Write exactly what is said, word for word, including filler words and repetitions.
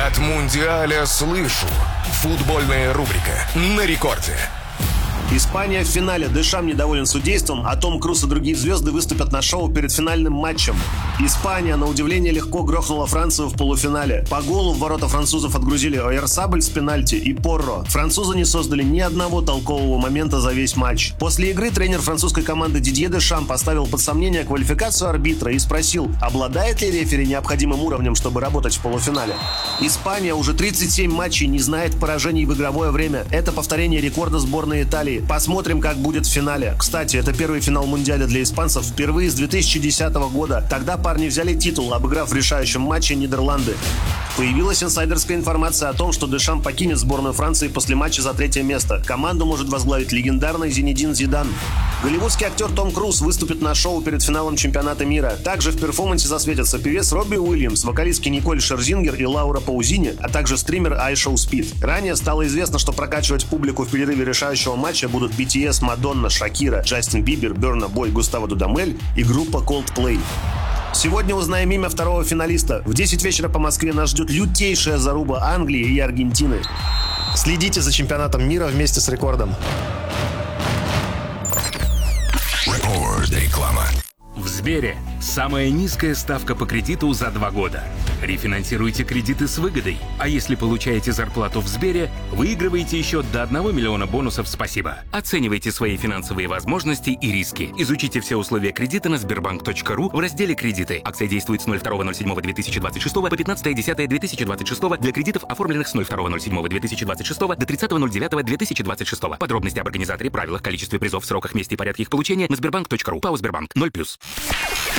От Мундиаля слышу. Футбольная рубрика на рекорде. Испания в финале. Дешам недоволен судейством, а Том Круз и другие звезды выступят на шоу перед финальным матчем. Испания, на удивление, легко грохнула Францию в полуфинале. По голу в ворота французов отгрузили Ойярсабаль с пенальти и Порро. Французы не создали ни одного толкового момента за весь матч. После игры тренер французской команды Дидье Дешам поставил под сомнение квалификацию арбитра и спросил, обладает ли рефери необходимым уровнем, чтобы работать в полуфинале. Испания уже тридцать семь матчей не знает поражений в игровое время. Это повторение рекорда сборной Италии. Посмотрим, как будет в финале. Кстати, это первый финал Мундиаля для испанцев впервые с две тысячи десятого года. Тогда парни взяли титул, обыграв в решающем матче Нидерланды. Появилась инсайдерская информация о том, что Дешам покинет сборную Франции после матча за третье место. Команду может возглавить легендарный Зинедин Зидан. Голливудский актер Том Круз выступит на шоу перед финалом чемпионата мира. Также в перформансе засветятся певец Робби Уильямс, вокалистки Николь Шерзингер и Лаура Паузини, а также стример iShow Speed. Ранее стало известно, что прокачивать публику в перерыве решающего матча будут би ти эс, Мадонна, Шакира, Джастин Бибер, Берна Бой, Густаво Дудамель и группа Coldplay. Сегодня узнаем имя второго финалиста. В десять вечера по Москве нас ждет лютейшая заруба Англии и Аргентины. Следите за чемпионатом мира вместе с рекордом. Реклама. В Сбере самая низкая ставка по кредиту за два года. Рефинансируйте кредиты с выгодой. А если получаете зарплату в Сбере, выигрываете еще до одного миллиона бонусов «Спасибо». Оценивайте свои финансовые возможности и риски. Изучите все условия кредита на сбербанк точка ру в разделе «Кредиты». Акция действует с ноль второго ноль седьмого две тысячи двадцать шестого по пятнадцатое десятое две тысячи двадцать шестого для кредитов, оформленных с ноль второго ноль седьмого две тысячи двадцать шестого до тридцатого ноль девятого две тысячи двадцать шестого. Подробности об организаторе, правилах, количестве призов, сроках, месте и порядке их получения на сбербанк точка ру. ПАО «Сбербанк». ноль плюс.